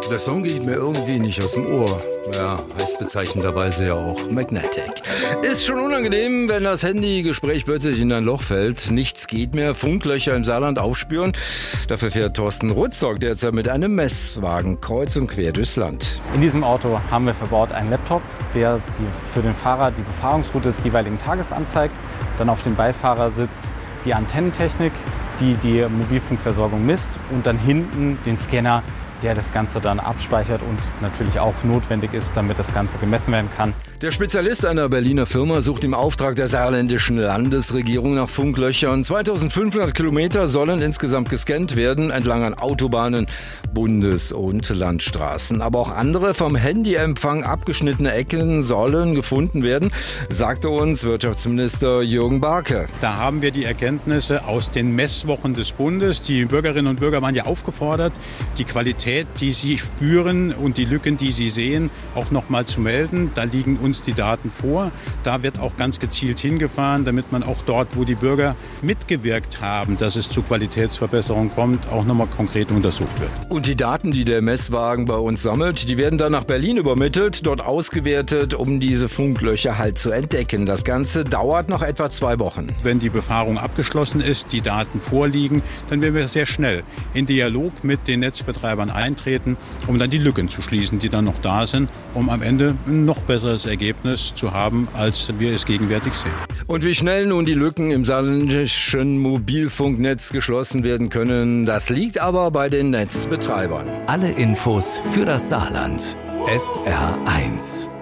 Der Song geht mir irgendwie nicht aus dem Ohr. Ja, heißt bezeichnenderweise ja auch Magnetic. Ist schon unangenehm, wenn das Handygespräch plötzlich in ein Loch fällt. Nichts geht mehr, Funklöcher im Saarland aufspüren. Dafür fährt Thorsten Rutzok derzeit mit einem Messwagen kreuz und quer durchs Land. In diesem Auto haben wir verbaut einen Laptop, der für den Fahrer die Befahrungsroute des jeweiligen Tages anzeigt. Dann auf dem Beifahrersitz die Antennentechnik, die die Mobilfunkversorgung misst. Und dann hinten den Scanner, der das Ganze dann abspeichert und natürlich auch notwendig ist, damit das Ganze gemessen werden kann. Der Spezialist einer Berliner Firma sucht im Auftrag der saarländischen Landesregierung nach Funklöchern. 2500 Kilometer sollen insgesamt gescannt werden, entlang an Autobahnen, Bundes- und Landstraßen. Aber auch andere vom Handyempfang abgeschnittene Ecken sollen gefunden werden, sagte uns Wirtschaftsminister Jürgen Barke. Da haben wir die Erkenntnisse aus den Messwochen des Bundes. Die Bürgerinnen und Bürger waren ja aufgefordert, die Qualität, die sie spüren und die Lücken, die sie sehen, auch nochmal zu melden. Da liegen uns die Daten vor. Da wird auch ganz gezielt hingefahren, damit man auch dort, wo die Bürger mitgewirkt haben, dass es zu Qualitätsverbesserungen kommt, auch nochmal konkret untersucht wird. Und die Daten, die der Messwagen bei uns sammelt, die werden dann nach Berlin übermittelt, dort ausgewertet, um diese Funklöcher halt zu entdecken. Das Ganze dauert noch etwa 2 Wochen. Wenn die Befahrung abgeschlossen ist, die Daten vorliegen, dann werden wir sehr schnell in Dialog mit den Netzbetreibern eintreten, um dann die Lücken zu schließen, die dann noch da sind, um am Ende ein noch besseres Ergebnis zu haben, als wir es gegenwärtig sehen. Und wie schnell nun die Lücken im saarländischen Mobilfunknetz geschlossen werden können, das liegt aber bei den Netzbetreibern. Alle Infos für das Saarland. SR1.